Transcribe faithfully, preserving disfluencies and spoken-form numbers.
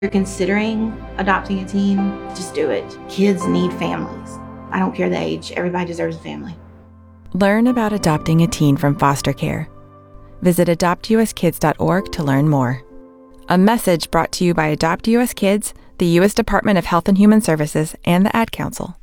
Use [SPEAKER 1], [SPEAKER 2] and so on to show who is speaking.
[SPEAKER 1] you're considering adopting a teen, just do it. Kids need families. I don't care the age. Everybody deserves a family.
[SPEAKER 2] Learn about adopting a teen from foster care. Visit adopt u s kids dot org to learn more. A message brought to you by Adopt U S Kids, the U S Department of Health and Human Services, and the Ad Council.